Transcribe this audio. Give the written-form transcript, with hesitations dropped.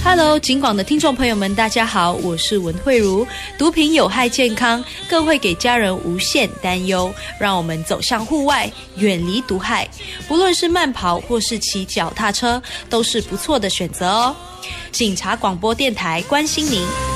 Hello， 警广的听众朋友们，大家好，我是文慧茹。毒品有害健康，更会给家人无限担忧。让我们走向户外，远离毒害。不论是慢跑或是骑脚踏车，都是不错的选择哦。警察广播电台关心您。